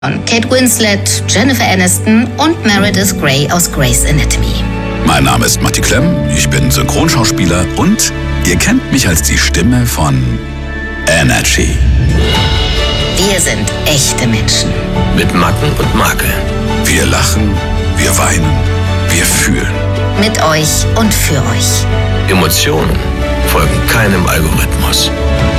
Kate Winslet, Jennifer Aniston und Meredith Grey aus Grey's Anatomy. Mein Name ist Matti Klemm, ich bin Synchronschauspieler und ihr kennt mich als die Stimme von Energy. Wir sind echte Menschen. Mit Macken und Makeln. Wir lachen, wir weinen, wir fühlen. Mit euch und für euch. Emotionen folgen keinem Algorithmus.